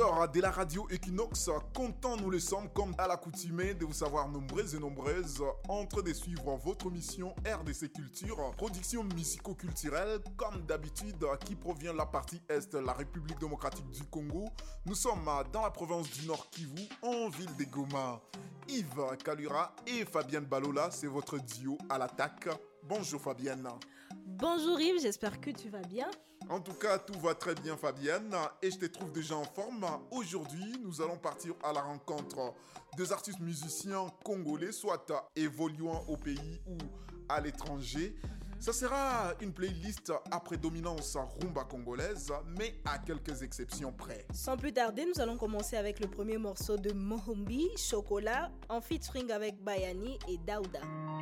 auditeurs de la radio Equinox, contents nous le sommes comme à l'accoutumée de vous savoir nombreuses et nombreuses entre de suivre votre mission RDC Culture, production musico-culturelle comme d'habitude qui provient de la partie Est, la République démocratique du Congo. Nous sommes dans la province du Nord Kivu, en ville de Goma. Yves Kalura et Fabienne Balola, c'est votre duo à l'attaque. Bonjour Fabienne. Bonjour Yves, j'espère que tu vas bien. En tout cas, tout va très bien Fabienne et je te trouve déjà en forme. Aujourd'hui, nous allons partir à la rencontre des artistes musiciens congolais, soit évoluant au pays ou à l'étranger. Ça sera une playlist à prédominance rumba congolaise, mais à quelques exceptions près. Sans plus tarder, nous allons commencer avec le premier morceau de Mohombi, Chocolat, en featuring avec Bayani et Daouda.